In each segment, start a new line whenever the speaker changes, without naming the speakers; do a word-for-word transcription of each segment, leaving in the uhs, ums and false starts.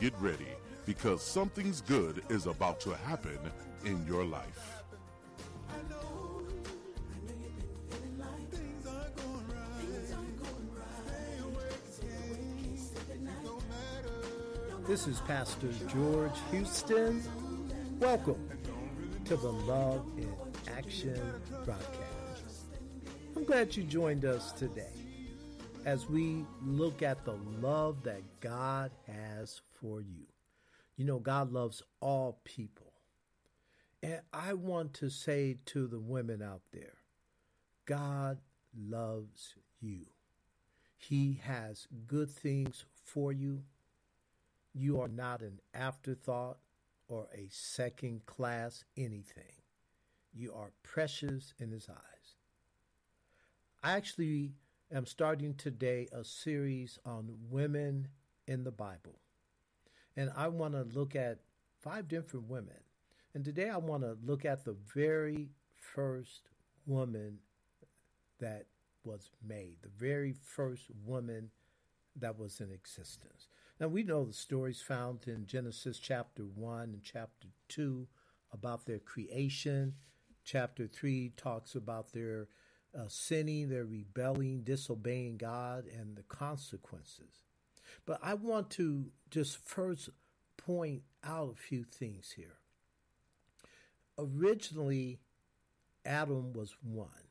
get ready because something's good is about to happen in your life.
This is Pastor George Houston. Welcome to the Love in Action broadcast. I'm glad you joined us today as we look at the love that God has for you. You know, God loves all people. And I want to say to the women out there, God loves you. He has good things for you. You are not an afterthought or a second-class anything. You are precious in His eyes. I actually am starting today a series on women in the Bible. And I want to look at five different women. And today I want to look at the very first woman that was made, the very first woman that was in existence. Now, we know the stories found in Genesis chapter one and chapter two about their creation. Chapter three talks about their uh, sinning, their rebelling, disobeying God, and the consequences. But I want to just first point out a few things here. Originally, Adam was one.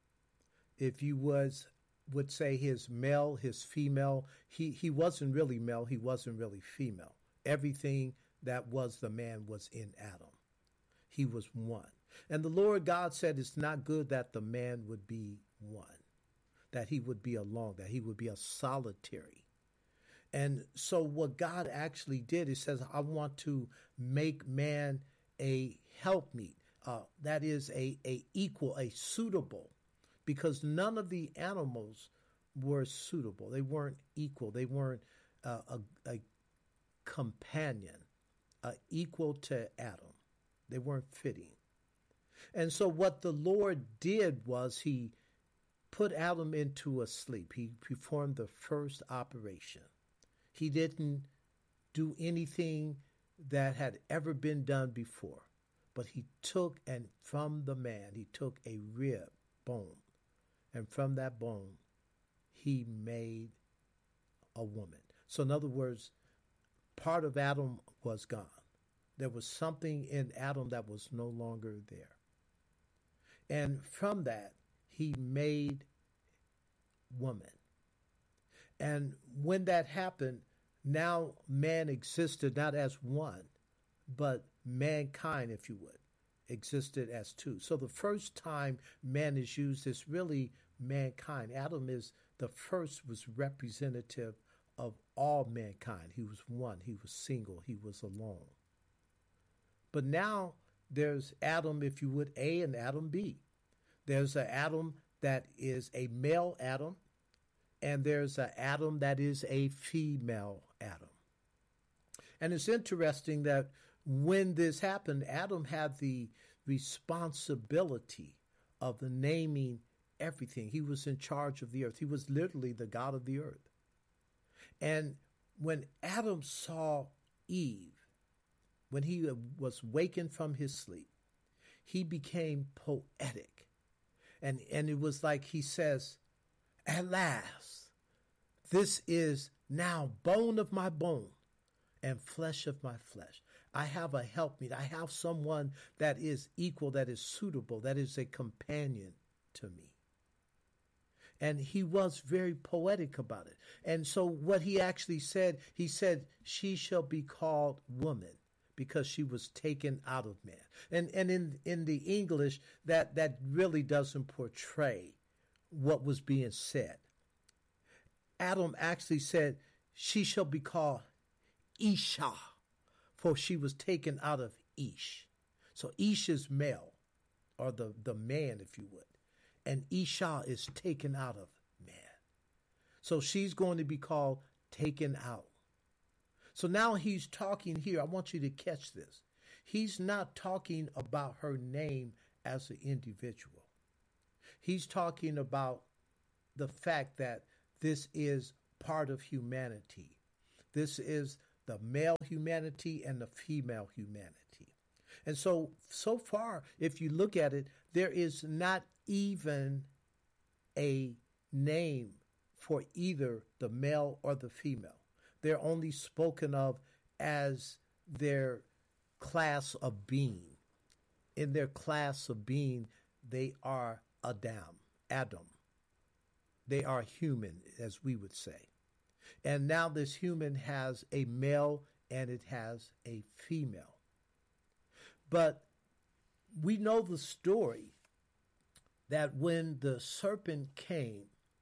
If you was would say his male, his female, he, he wasn't really male, he wasn't really female. Everything that was the man was in Adam. He was one. And the Lord God said it's not good that the man would be one, that he would be alone, that he would be a solitary. And so what God actually did, He says, I want to make man a helpmeet. Uh, that is a, a equal, a suitable, because none of the animals were suitable. They weren't equal. They weren't uh, a, a companion, uh, equal to Adam. They weren't fitting. And so what the Lord did was He put Adam into a sleep. He performed the first operation. He didn't do anything that had ever been done before, but He took, and from the man, He took a rib, bone. And from that bone, He made a woman. So in other words, part of Adam was gone. There was something in Adam that was no longer there. And from that, He made woman. And when that happened, now man existed not as one, but mankind, if you would, existed as two. So the first time man is used is really mankind. Adam is the first, was representative of all mankind. He was one. He was single. He was alone. But now there's Adam, if you would, A, and Adam B. There's an Adam that is a male Adam, and there's an Adam that is a female Adam. And it's interesting that when this happened, Adam had the responsibility of the naming everything. He was in charge of the earth. He was literally the God of the earth. And when Adam saw Eve, when he was wakened from his sleep, he became poetic. And, and it was like he says, at last, this is now bone of my bone and flesh of my flesh. I have a helpmeet. I have someone that is equal, that is suitable, that is a companion to me. And he was very poetic about it. And so what he actually said, he said, she shall be called woman because she was taken out of man. And and in, in the English, that, that really doesn't portray what was being said. Adam actually said, she shall be called Isha, for she was taken out of Ish. So Ish is male, or the, the man, if you would. And Isha is taken out of man. So she's going to be called taken out. So now he's talking here. I want you to catch this. He's not talking about her name as an individual. He's talking about the fact that this is part of humanity. This is the male humanity and the female humanity. And so, so far, if you look at it, there is not even a name for either the male or the female. They're only spoken of as their class of being. In their class of being, they are Adam, Adam. They are human, as we would say. And now this human has a male and it has a female. But we know the story that when the serpent came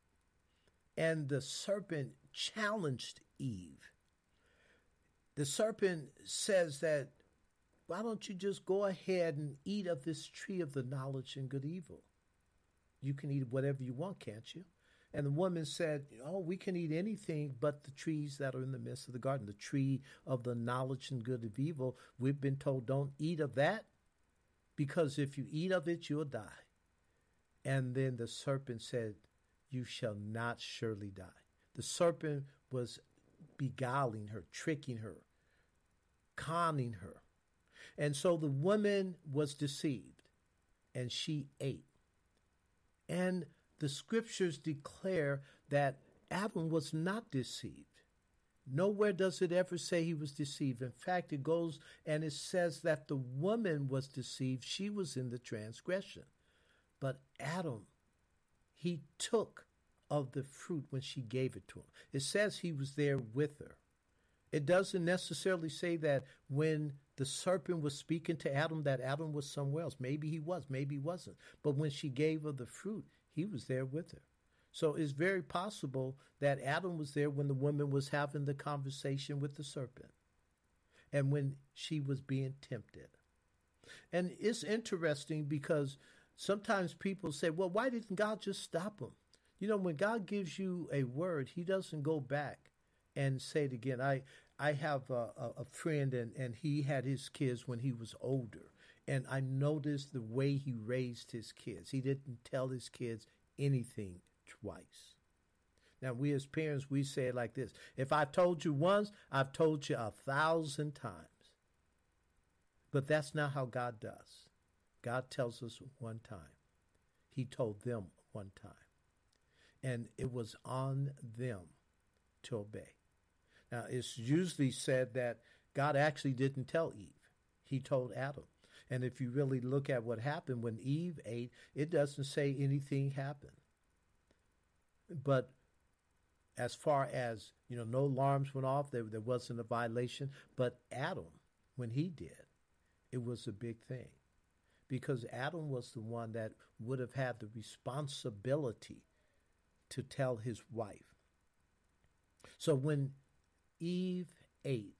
and the serpent challenged Eve, the serpent says that, why don't you just go ahead and eat of this tree of the knowledge and good evil? You can eat whatever you want, can't you? And the woman said, oh, we can eat anything but the trees that are in the midst of the garden, the tree of the knowledge and good of evil. We've been told don't eat of that, because if you eat of it, you'll die. And then the serpent said, you shall not surely die. The serpent was beguiling her, tricking her, conning her. And so the woman was deceived, and she ate. And the scriptures declare that Adam was not deceived. Nowhere does it ever say he was deceived. In fact, it goes and it says that the woman was deceived. She was in the transgression. But Adam, he took of the fruit when she gave it to him. It says he was there with her. It doesn't necessarily say that when the serpent was speaking to Adam that Adam was somewhere else. Maybe he was, maybe he wasn't. But when she gave of the fruit, he was there with her. So it's very possible that Adam was there when the woman was having the conversation with the serpent and when she was being tempted. And it's interesting because sometimes people say, well, why didn't God just stop him? You know, when God gives you a word, he doesn't go back and say it again. I I have a, a friend, and, and he had his kids when he was older. And I noticed the way he raised his kids. He didn't tell his kids anything twice. Now, we as parents, we say it like this. If I've told you once, I've told you a thousand times. But that's not how God does. God tells us one time. He told them one time. And it was on them to obey. Now, it's usually said that God actually didn't tell Eve. He told Adam. And if you really look at what happened when Eve ate, it doesn't say anything happened. But as far as, you know, no alarms went off, there, there wasn't a violation. But Adam, when he did, it was a big thing. Because Adam was the one that would have had the responsibility to tell his wife. So when Eve ate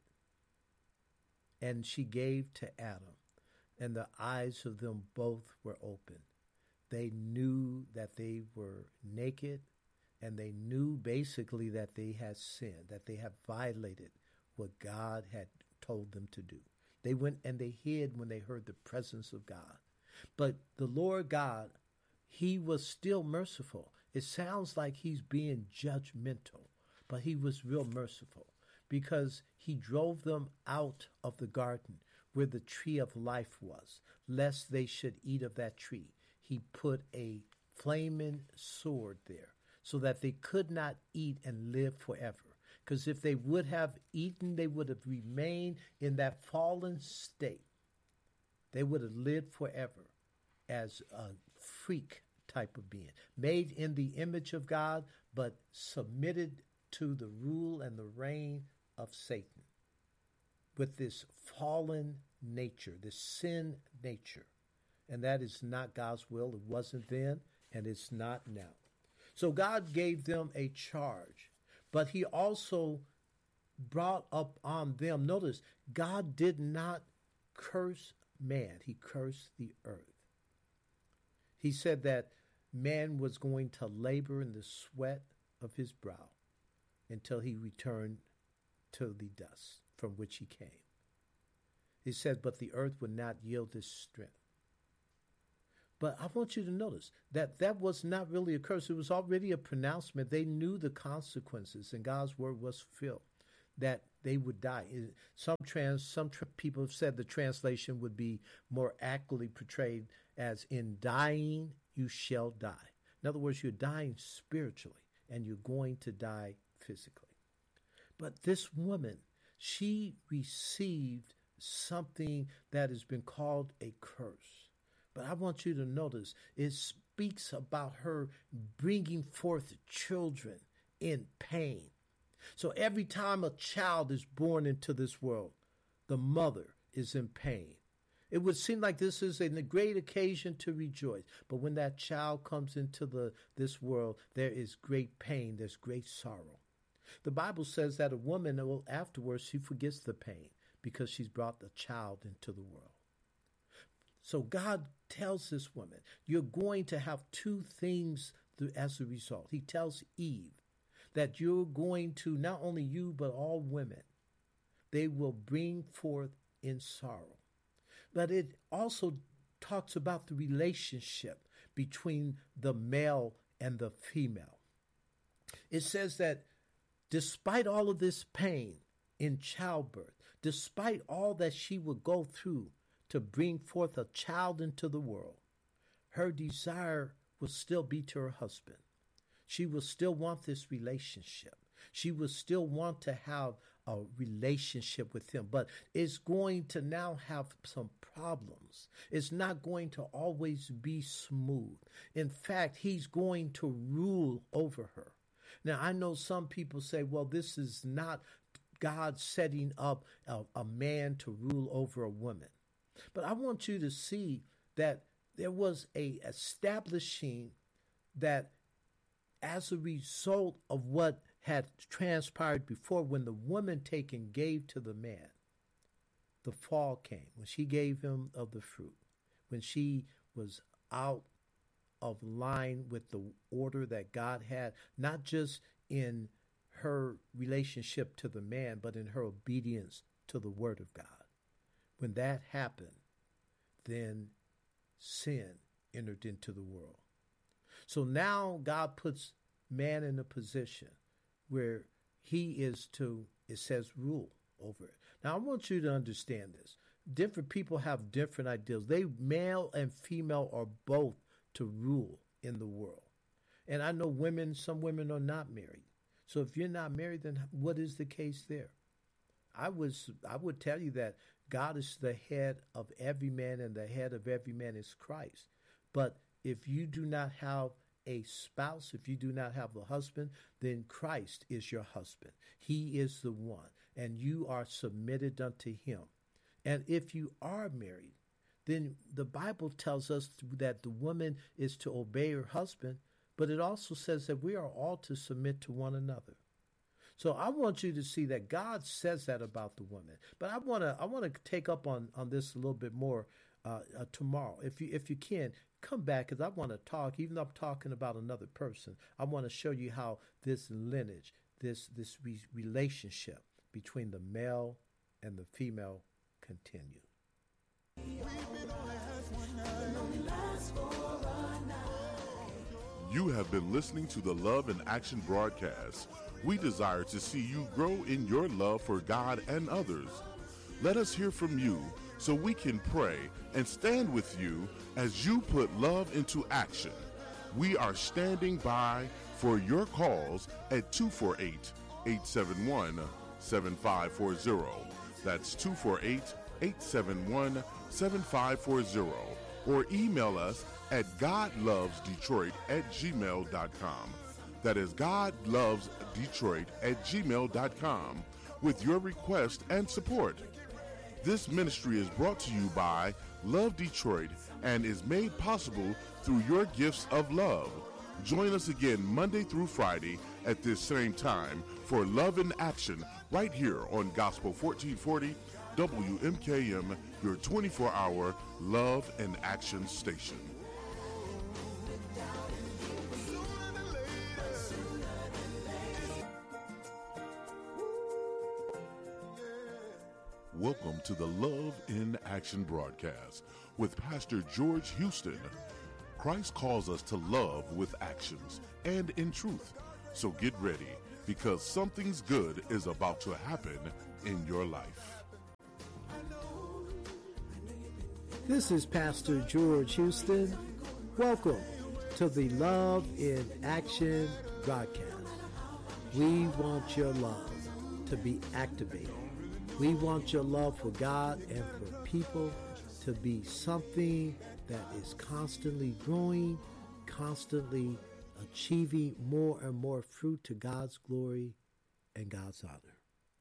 and she gave to Adam, and the eyes of them both were open, they knew that they were naked, and they knew basically that they had sinned, that they had violated what God had told them to do. They went and they hid when they heard the presence of God. But the Lord God, he was still merciful. It sounds like he's being judgmental, but he was real merciful because he drove them out of the garden where the tree of life was, lest they should eat of that tree. He put a flaming sword there so that they could not eat and live forever. Because if they would have eaten, they would have remained in that fallen state. They would have lived forever as a freak type of being, made in the image of God, but submitted to the rule and the reign of Satan with this fallen nature, this sin nature. And that is not God's will. It wasn't then, and it's not now. So God gave them a charge, but he also brought up on them. Notice, God did not curse man. He cursed the earth. He said that man was going to labor in the sweat of his brow until he returned to the dust from which he came. He said, but the earth would not yield its strength. But I want you to notice that that was not really a curse. It was already a pronouncement. They knew the consequences, and God's word was fulfilled, that They would die. Some trans, some tr- people have said the translation would be more accurately portrayed as in dying, you shall die. In other words, you're dying spiritually and you're going to die physically. But this woman, she received something that has been called a curse. But I want you to notice it speaks about her bringing forth children in pain. So every time a child is born into this world, the mother is in pain. It would seem like this is a great occasion to rejoice. But when that child comes into the this world, there is great pain, there's great sorrow. The Bible says that a woman, well, afterwards, she forgets the pain because she's brought the child into the world. So God tells this woman, you're going to have two things as a result. He tells Eve that you're going to, not only you, but all women, they will bring forth in sorrow. But it also talks about the relationship between the male and the female. It says that despite all of this pain in childbirth, despite all that she would go through to bring forth a child into the world, her desire will still be to her husband. She will still want this relationship. She will still want to have a relationship with him, but it's going to now have some problems. It's not going to always be smooth. In fact, he's going to rule over her. Now, I know some people say, well, this is not God setting up a, a man to rule over a woman. But I want you to see that there was a establishing that as a result of what had transpired before, when the woman taken gave to the man, the fall came. When she gave him of the fruit, when she was out of line with the order that God had, not just in her relationship to the man, but in her obedience to the word of God. When that happened, then sin entered into the world. So now God puts man in a position where he is to, it says, rule over it. Now, I want you to understand this. Different people have different ideals. They, male and female, are both to rule in the world. And I know women, some women are not married. So if you're not married, then what is the case there? I was, I would tell you that God is the head of every man, and the head of every man is Christ. But if you do not have a spouse, if you do not have a husband, then Christ is your husband. He is the one, and you are submitted unto him. And if you are married, then the Bible tells us that the woman is to obey her husband, but it also says that we are all to submit to one another. So I want you to see that God says that about the woman. But I want to I want to take up on, on this a little bit more uh, uh, tomorrow. If you if you can, come back, because I want to talk, even though I'm talking about another person, I want to show you how this lineage, this, this re- relationship between the male and the female continue.
You have been listening to the Love in Action broadcast. We desire to see you grow in your love for God and others. Let us hear from you so we can pray and stand with you as you put love into action. We are standing by for your calls at two four eight, eight seven one, seven five four zero. That's two four eight, eight seven one, seven five four zero. Or email us at godlovesdetroit at gmail dot com. That is godlovesdetroit at gmail dot com with your request and support. This ministry is brought to you by Love Detroit and is made possible through your gifts of love. Join us again Monday through Friday at this same time for Love in Action right here on Gospel fourteen forty W M K M, your twenty-four hour Love in Action station. Welcome to the Love in Action broadcast with Pastor George Houston. Christ calls us to love with actions and in truth. So get ready because something's good is about to happen in your life.
This is Pastor George Houston. Welcome to the Love in Action broadcast. We want your love to be activated. We want your love for God and for people to be something that is constantly growing, constantly achieving more and more fruit to God's glory and God's honor.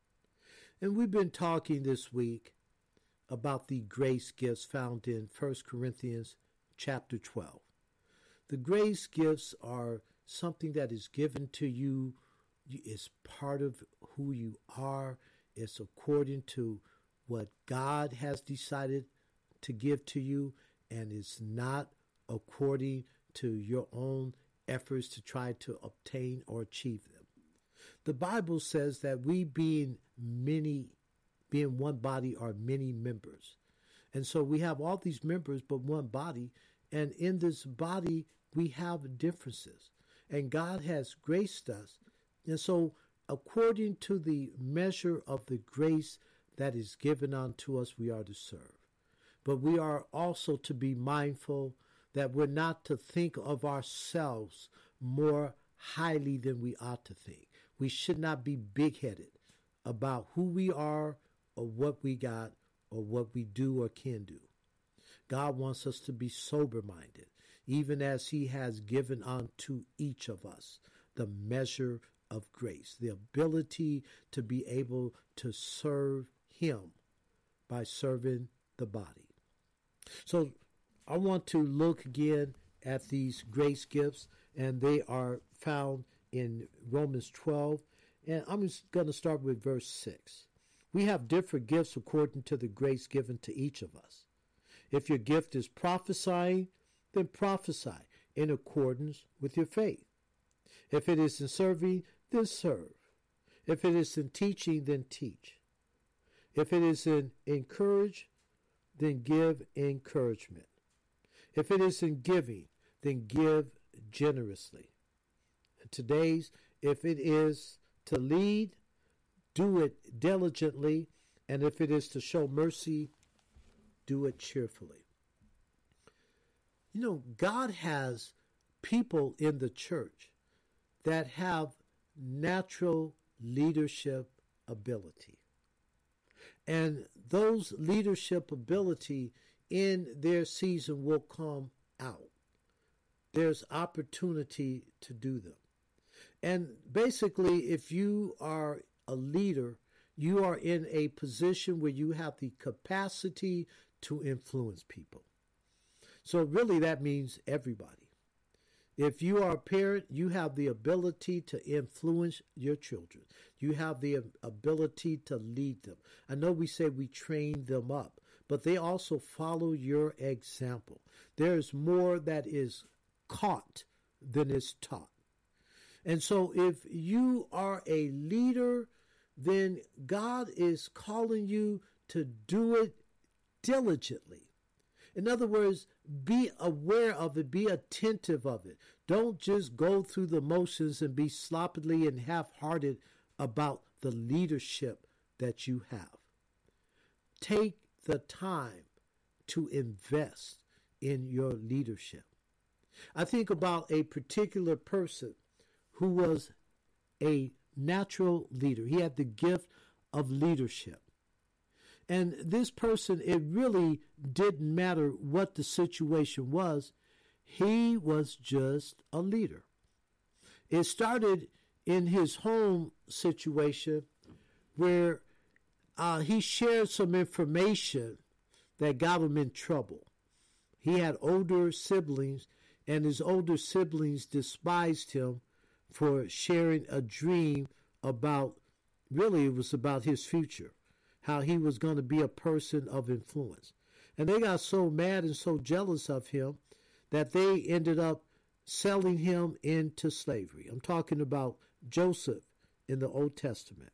And we've been talking this week about the grace gifts found in First Corinthians chapter twelve. The grace gifts are something that is given to you. It's part of who you are. It's according to what God has decided to give to you, and it's not according to your own efforts to try to obtain or achieve them. The Bible says that we being many, being one body, are many members. And so we have all these members, but one body. And in this body, we have differences. And God has graced us. And so according to the measure of the grace that is given unto us, we are to serve. But we are also to be mindful that we're not to think of ourselves more highly than we ought to think. We should not be big-headed about who we are or what we got or what we do or can do. God wants us to be sober-minded, even as he has given unto each of us the measure of grace, the ability to be able to serve him by serving the body. So I want to look again at these grace gifts, and they are found in Romans twelve, and I'm just going to start with verse six. We have different gifts according to the grace given to each of us. If your gift is prophesying, then prophesy in accordance with your faith. If it is in serving, then serve. If it is in teaching, then teach. If it is in encourage, then give encouragement. If it is in giving, then give generously. And today's, if it is to lead, do it diligently. And if it is to show mercy, do it cheerfully. You know, God has people in the church that have natural leadership ability. And those leadership ability in their season will come out. There's opportunity to do them. And basically, if you are a leader, you are in a position where you have the capacity to influence people. So really that means everybody. If you are a parent, you have the ability to influence your children. You have the ability to lead them. I know we say we train them up, but they also follow your example. There's more that is caught than is taught. And so if you are a leader, then God is calling you to do it diligently. In other words, be aware of it, be attentive of it. Don't just go through the motions and be sloppily and half-hearted about the leadership that you have. Take the time to invest in your leadership. I think about a particular person who was a natural leader. He had the gift of leadership. And this person, it really didn't matter what the situation was. He was just a leader. It started in his home situation where uh, he shared some information that got him in trouble. He had older siblings, and his older siblings despised him for sharing a dream about, really it was about his future, how he was going to be a person of influence. And they got so mad and so jealous of him that they ended up selling him into slavery. I'm talking about Joseph in the Old Testament.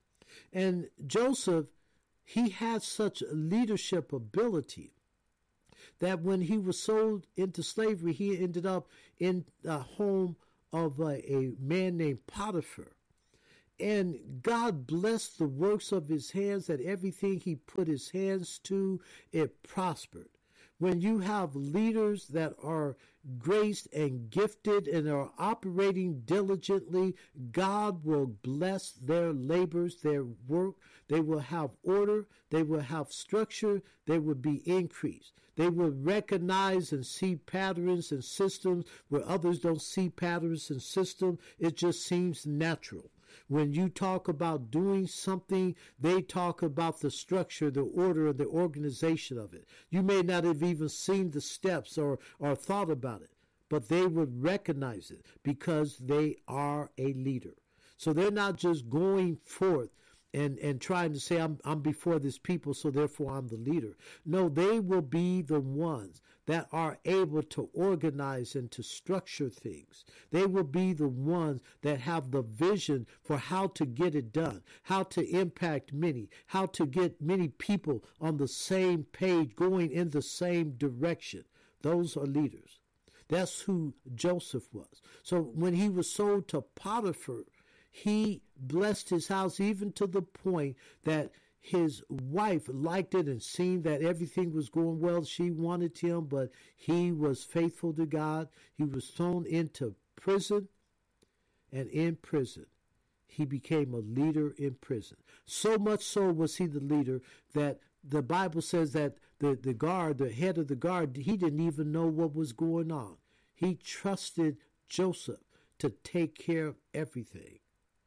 And Joseph, he had such leadership ability that when he was sold into slavery, he ended up in the home of a, a man named Potiphar. And God blessed the works of his hands, that everything he put his hands to, it prospered. When you have leaders that are graced and gifted and are operating diligently, God will bless their labors, their work. They will have order. They will have structure. They will be increased. They will recognize and see patterns and systems where others don't see patterns and systems. It just seems natural. When you talk about doing something, they talk about the structure, the order, and the organization of it. You may not have even seen the steps or, or thought about it, but they would recognize it because they are a leader. So they're not just going forth and, and trying to say, I'm, I'm before this people, so therefore I'm the leader. No, they will be the ones that are able to organize and to structure things. They will be the ones that have the vision for how to get it done, how to impact many, how to get many people on the same page, going in the same direction. Those are leaders. That's who Joseph was. So when he was sold to Potiphar, he blessed his house even to the point that his wife liked it and seen that everything was going well. She wanted him, but he was faithful to God. He was thrown into prison, and in prison, he became a leader in prison. So much so was he the leader that the Bible says that the, the guard, the head of the guard, he didn't even know what was going on. He trusted Joseph to take care of everything.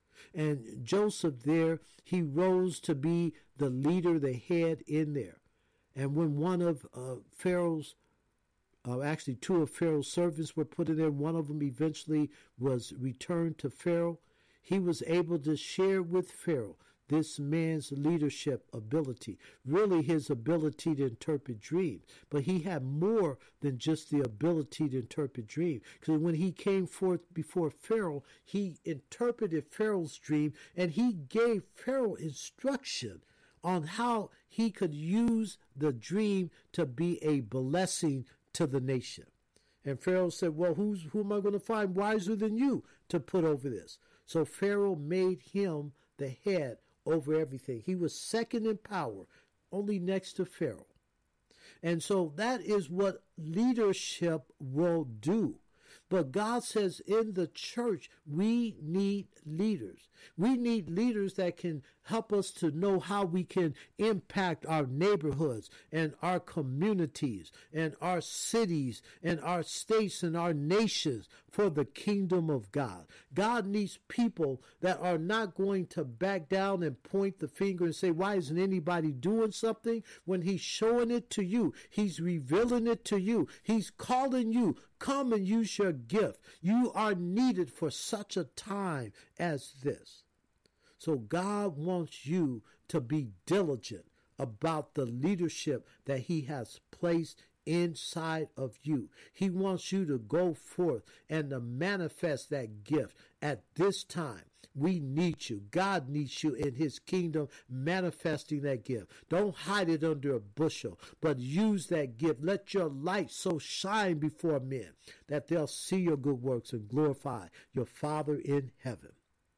And Joseph there, he rose to be the leader, the head in there. And when one of uh, Pharaoh's, uh, actually two of Pharaoh's servants were put in there, one of them eventually was returned to Pharaoh, he was able to share with Pharaoh this man's leadership ability, really his ability to interpret dreams. But he had more than just the ability to interpret dreams. Because when he came forth before Pharaoh, he interpreted Pharaoh's dream, and he gave Pharaoh instruction on how he could use the dream to be a blessing to the nation. And Pharaoh said, well, who's, who am I going to find wiser than you to put over this? So Pharaoh made him the head over everything. He was second in power, only next to Pharaoh. And so that is what leadership will do. But God says in the church, we need leaders. We need leaders that can help us to know how we can impact our neighborhoods and our communities and our cities and our states and our nations for the kingdom of God. God needs people that are not going to back down and point the finger and say, why isn't anybody doing something? When he's showing it to you, he's revealing it to you. He's calling you, come and use your gift. You are needed for such a time as this. So God wants you to be diligent about the leadership that he has placed inside of you. He wants you to go forth and to manifest that gift at this time. We need you. God needs you in his kingdom manifesting that gift. Don't hide it under a bushel, but use that gift. Let your light so shine before men that they'll see your good works and glorify your Father in heaven.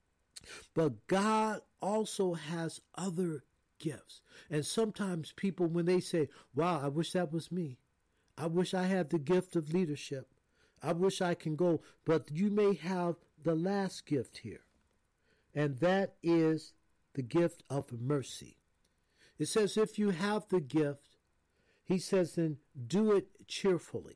But God also has other gifts. And sometimes people, when they say, wow, I wish that was me. I wish I had the gift of leadership. I wish I can go. But you may have the last gift here. And that is the gift of mercy. It says, if you have the gift, he says, then do it cheerfully.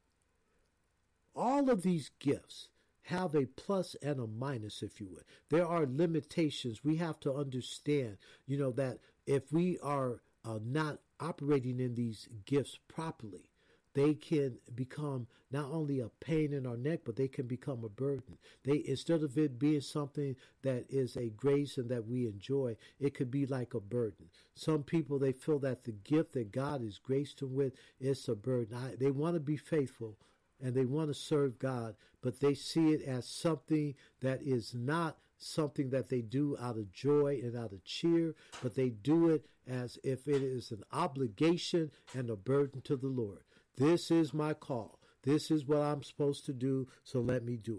All of these gifts have a plus and a minus, if you would. There are limitations. We have to understand, you know, that if we are uh, not operating in these gifts properly, they can become not only a pain in our neck, but they can become a burden. They, instead of it being something that is a grace and that we enjoy, it could be like a burden. Some people, they feel that the gift that God has graced them with is a burden. I, they want to be faithful and they want to serve God, but they see it as something that is not something that they do out of joy and out of cheer, but they do it as if it is an obligation and a burden to the Lord. This is my call. This is what I'm supposed to do, so let me do it.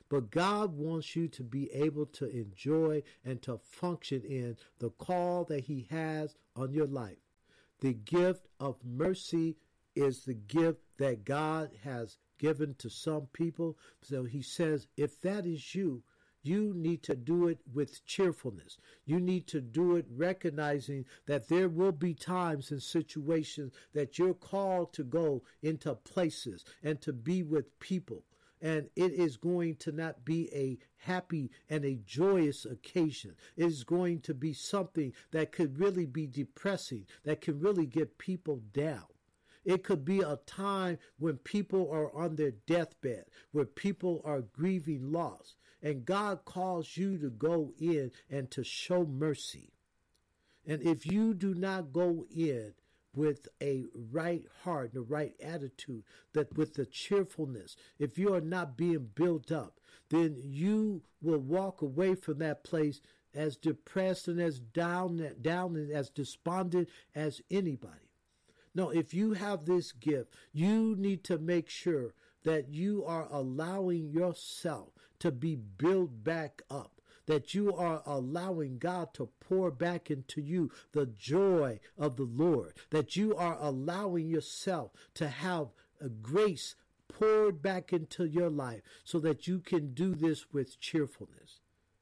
but God wants you to be able to enjoy and to function in the call that he has on your life. The gift of mercy is the gift that God has given to some people. So he says, if that is you, you need to do it with cheerfulness. You need to do it recognizing that there will be times and situations that you're called to go into places and to be with people. And it is going to not be a happy and a joyous occasion. It is going to be something that could really be depressing, that can really get people down. It could be a time when people are on their deathbed, where people are grieving loss. And God calls you to go in and to show mercy. And if you do not go in with a right heart, the right attitude, that with the cheerfulness, if you are not being built up, then you will walk away from that place as depressed and as down, down and as despondent as anybody. No, if you have this gift, you need to make sure that you are allowing yourself to be built back up, that you are allowing God to pour back into you the joy of the Lord, that you are allowing yourself to have a grace poured back into your life so that you can do this with cheerfulness.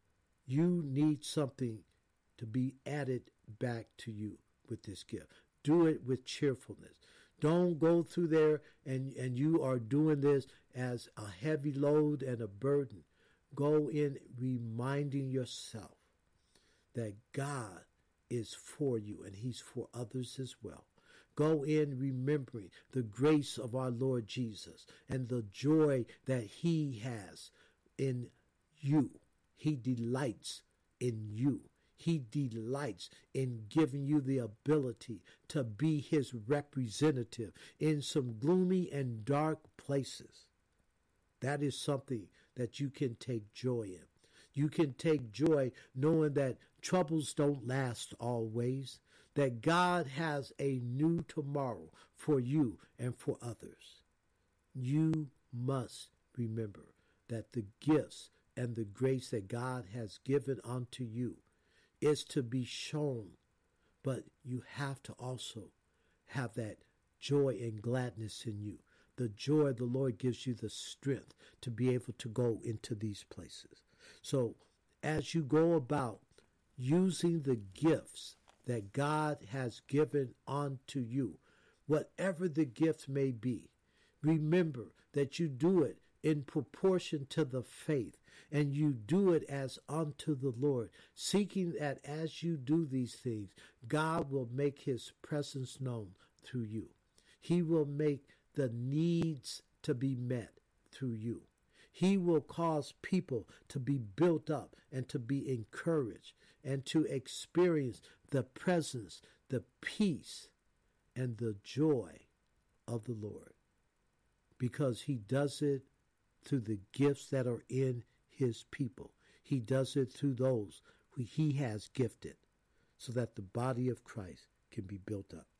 You need something to be added back to you with this gift. Do it with cheerfulness. Don't go through there and, and you are doing this as a heavy load and a burden. Go in reminding yourself that God is for you and he's for others as well. Go in remembering the grace of our Lord Jesus and the joy that he has in you. He delights in you. He delights in giving you the ability to be his representative in some gloomy and dark places. That is something that you can take joy in. You can take joy knowing that troubles don't last always, that God has a new tomorrow for you and for others. You must remember that the gifts and the grace that God has given unto you is to be shown, but you have to also have that joy and gladness in you. The joy of the Lord gives you the strength to be able to go into these places. So as you go about using the gifts that God has given unto you, whatever the gift may be, remember that you do it in proportion to the faith, and you do it as unto the Lord, seeking that as you do these things, God will make his presence known through you. He will make the needs to be met through you. He will cause people to be built up and to be encouraged and to experience the presence, the peace, and the joy of the Lord, because he does it through the gifts that are in his people. He does it through those who he has gifted so that the body of Christ can be built up.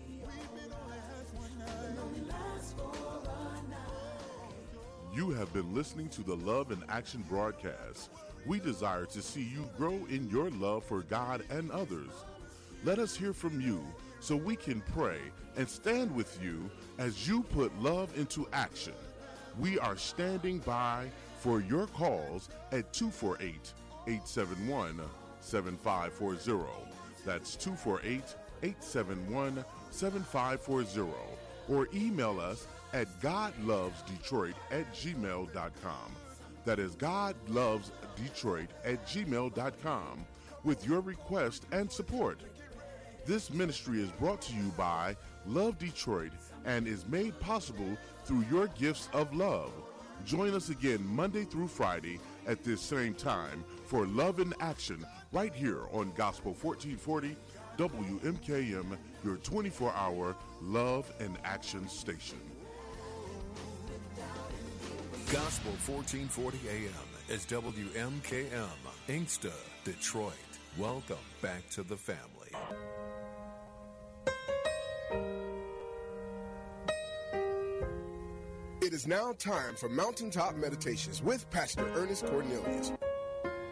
You have been listening to the Love in Action broadcast. We desire to see you grow in your love for God and others. Let us hear from you so we can pray and stand with you as you put love into action. We are standing by for your calls at two four eight, eight seven one, seven five four zero. That's two four eight, eight seven one, seven five four zero. Or email us at godlovesdetroit at gmail dot com. That is godlovesdetroit at gmail dot com with your request and support. This ministry is brought to you by Love Detroit and is made possible through your gifts of love. Join us again Monday through Friday at this same time for Love in Action right here on Gospel fourteen forty W M K M, your twenty-four hour Love and Action station.
Gospel fourteen forty A M is W M K M, Inkster, Detroit. Welcome back to the family.
It is is now time for Mountaintop Meditations with Pastor Ernest Cornelius.